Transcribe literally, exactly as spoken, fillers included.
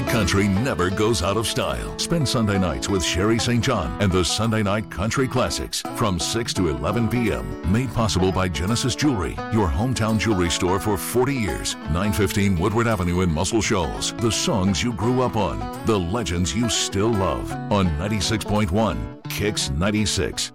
Classic country never goes out of style. Spend Sunday nights with Sherry Saint John and the Sunday Night Country Classics from six to eleven p.m. Made possible by Genesis Jewelry, your hometown jewelry store for forty years. nine fifteen Woodward Avenue in Muscle Shoals. The songs you grew up on. The legends you still love. On ninety-six point one Kicks ninety-six.